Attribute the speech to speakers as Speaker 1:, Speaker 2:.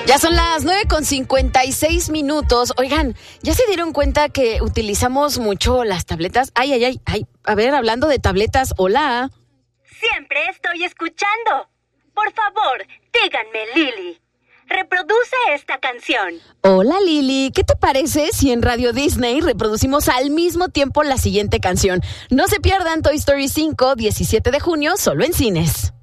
Speaker 1: Ya son las 9:56. Oigan, ¿ya se dieron cuenta que utilizamos mucho las tabletas? Ay. A ver, hablando de tabletas, hola.
Speaker 2: Siempre estoy escuchando. Por favor, díganme, Lili. Reproduce esta canción.
Speaker 1: Hola, Lili. ¿Qué te parece si en Radio Disney reproducimos al mismo tiempo la siguiente canción? No se pierdan Toy Story 5, 17 de junio, solo en cines.